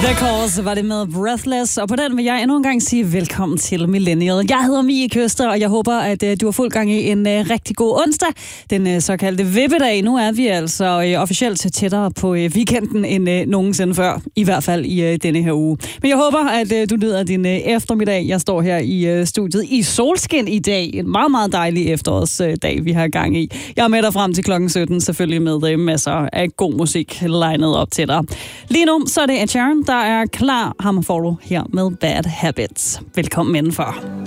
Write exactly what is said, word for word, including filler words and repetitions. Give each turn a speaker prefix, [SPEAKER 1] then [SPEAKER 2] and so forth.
[SPEAKER 1] The Course var det med Breathless, og på den vil jeg endnu en gang sige velkommen til Millennial. Jeg hedder Mie Køster, og jeg håber, at uh, du har fuld gang i en uh, rigtig god onsdag, den uh, såkaldte vippedag. Nu er vi altså uh, officielt tættere på uh, weekenden end uh, nogensinde før, i hvert fald i uh, denne her uge. Men jeg håber, at uh, du nyder din uh, eftermiddag. Jeg står her i uh, studiet i solskin i dag. En meget, meget dejlig efterårsdag, vi har gang i. Jeg er med dig frem til klokken sytten, selvfølgelig med uh, masser af god musik legnet op til dig. Lige nu, så er det Ed Sheeran, der er klar. Ham får du her med Bad Habits. Velkommen indenfor.